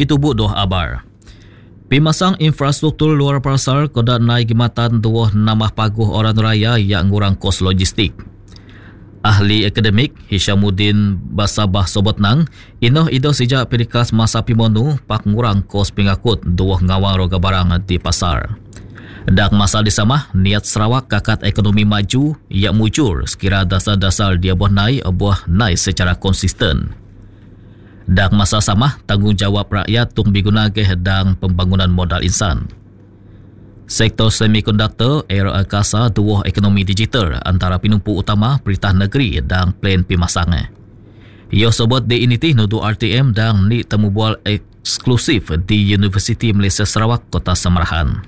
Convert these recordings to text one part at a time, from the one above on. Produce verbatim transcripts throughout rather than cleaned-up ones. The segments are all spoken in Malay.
Kitubu doh abar. Pimasang infrastruktur luar pasar koda naik gimatan duah namah paguh orang raya yang ngurang kos logistik. Ahli akademik Hishamuddin Basabah Sobotnang inoh ido sejak perikas masa pimonu pak ngurang kos pengakut duah ngawang roga barang di pasar. Dak masa disamah niat Sarawak kakat ekonomi maju yang mujur sekira dasar-dasar dia buah naik buah naik secara konsisten. Dak masa sama tanggungjawab rakyat tung bigunageh dan pembangunan modal insan. Sektor semikonduktor, aero angkasa, duah ekonomi digital antara pinumpu utama perintah negeri dan plan pimasang. Ia sebut di initi nudu R T M dan ni temu bual eksklusif di Universiti Malaysia Sarawak Kota Samarahan.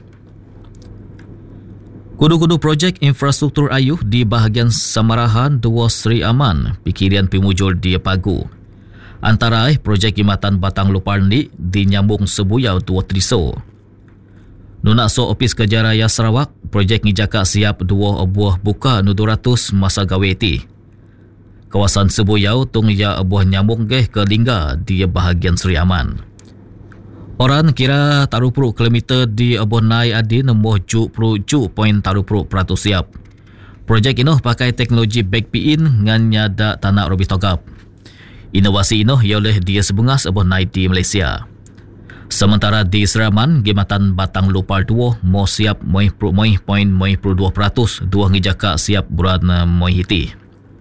Kudu-kudu projek infrastruktur ayuh di bahagian Samarahan dua Seri Aman, pikiran pimujul dia pagu. Antara eh projek khidmatan Batang Lupar ni dinyambung sebuyau dua triso. Nuna so Opis Kerja Raya Sarawak, projek ni jaka siap dua buah buka nudu ratus masa gaweti. Kawasan sebuyau tung ya buah nyambung geh ke Lingga di bahagian Seri Aman. Orang kira taruh puluh kilometer di abuh nai adi nombor ju puluh ju poin taruh puluh peratus siap. Projek inoh pakai teknologi backpin ngan nyada tanah robis togap. Inovasi inoh ia oleh dia sebungas abuh nai di Malaysia. Sementara di Seraman, khidmatan Batang Lupar dua mau siap moih puluh moih poin moih puluh dua peratus dua ngejaka siap bulan moih hiti.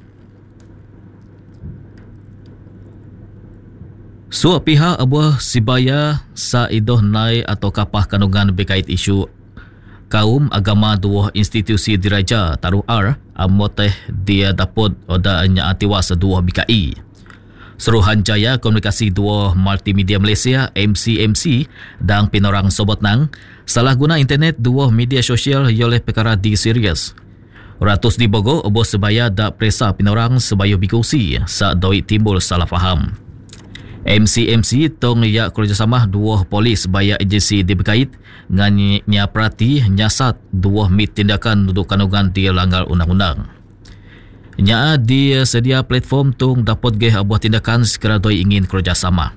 Suap pihak abuah Sibaya sa idoh nai atau kapah kandungan berkait isu kaum agama dua institusi diraja taruh R amoteh dia dapat oda nya atiwas dua B K I. Suruhanjaya Komunikasi dua Multimedia Malaysia M C M C dan Pinorang Sobotnang salah guna internet dua media sosial oleh perkara di serius. Ratus di Bogo obo sebaya dak presa Pinorang sebayu bikusi saat doi timbul salah faham. M C M C tong ya kerjasama dua polis baya agensi diberkait dengan nyaprati nyasat dua mit tindakan duduk kandungan di langgar undang-undang. Nya di sedia platform tung dapat geh abuah tindakan sekira doi ingin kerjasama.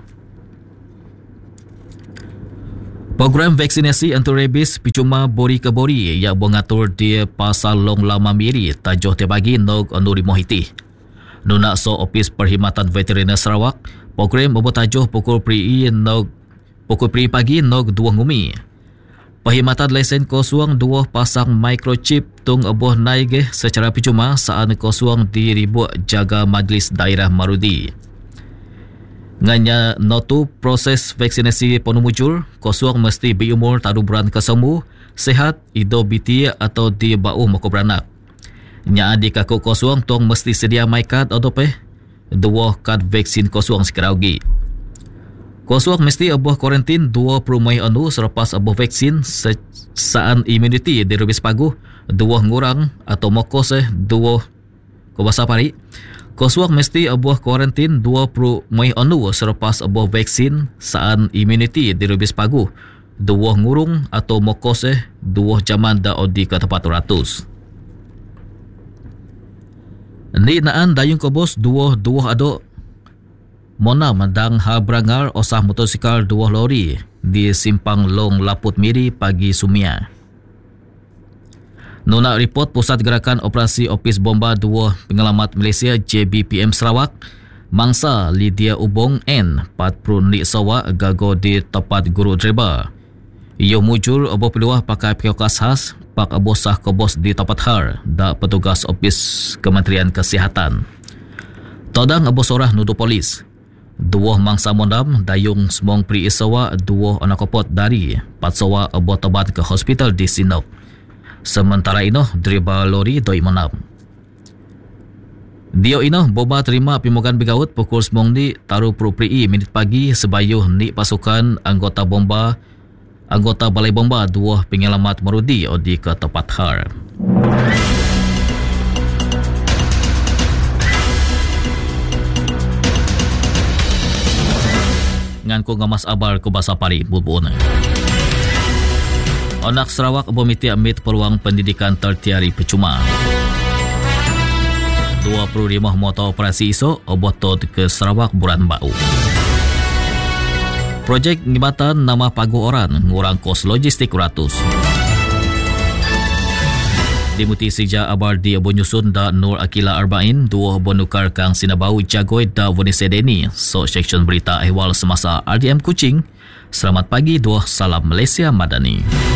Program vaksinasi anti-rabies picuma bori ke bori yang mengatur di pasal long lama miri tajuh tebagi nog onuri mohiti. Nuna so Opis Perkhidmatan Veteriner Sarawak, program bertajuh pukul pri nog pukul pri pagi nog dua ngumi. Perkhidmatan lesen kosong dua pasang microchip tung abuh naik secara percuma saat kosong di ribuan jaga majlis daerah Marudi. Nganya notu proses vaksinasi penumujur, kosong mesti berumur taruh bulan kesembuh, sehat, ido biti atau di bau moko beranak. Nya di kakuk kosong tung mesti sedia my card atau peh, dua kad vaksin kosong sekaraugi. Kosong mesti abuah kuarantin dua puluh mai anu selepas abuah vaksin saan imuniti di rubis paguh dua ngurang atau mokos eh dua kubasa pari. Kosong mesti abuah kuarantin dua puluh mai anu selepas abuah vaksin saan imuniti di rubis paguh dua ngurung atau mokos eh dua jaman da odi ke tempat ratus. Ni naan dayung kobos dua dua adok Mona mandang hal berangar osah motosikal dua lori di Simpang Long Laput Miri pagi Sumia. Nuna report Pusat Gerakan Operasi Opis Bomba dua Penyelamat Malaysia J B P M Sarawak, mangsa Lydia Ubong N empat puluh nik sawa gago di tempat guru driver. Ia mujur obo peluah pakai piokas khas pak abosah kobos di tempat har da petugas Opis Kementerian Kesihatan. Todang abosorah nudu polis. Dua mangsa mondam dayung semong pri isawa dua anak kopot dari patsawa abuat obat ke hospital di Sinop. Sementara ino driver lori doi monam. Dio ino boba terima pimugan begaut pukul semong di taruh puluh pri minit pagi sebayuh ni pasukan anggota bomba anggota balai bomba dua penyelamat Marudi odi ke tempat har. Ngan ko ngamas abar ko basa pari bubuna. Anak Sarawak bomiti amit peluang pendidikan tertiari percuma. dua puluh lima motor operasi iso obotot ke Sarawak bulan bau. Projek ngibatan nama pagu orang ngurang kos logistik ratus. Dimuti sija abar di Bonyusun da Nur Akila Arba'in dua bonukar kang sinabau jagoi da Wonisedeni. So seksyen berita ehwal semasa R D M Kuching. Selamat pagi, dua salam Malaysia Madani.